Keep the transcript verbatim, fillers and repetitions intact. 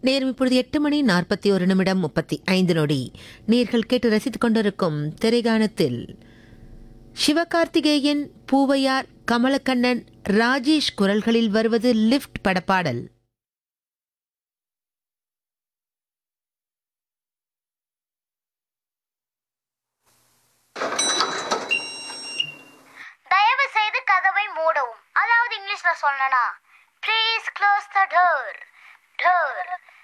நேரம் இப்பொழுது எட்டு மணி நாற்பத்தி ஒரு நிமிடம் முப்பத்தி ஐந்து நொடி. நீர்கள் கேட்டு ரசித்துக் கொண்டிருக்கும் திரைகாணத்தில் சிவகார்த்திகேயன், பூவையார், கமலக்கண்ணன், ராஜேஷ் குரல்களில் வருவது லிஃப்ட் படப்பாடல். தயவு செய்து கதவை மூடவும். அதாவது இங்கிலீஷ்ல சொல்லணும்னா please close the door. Door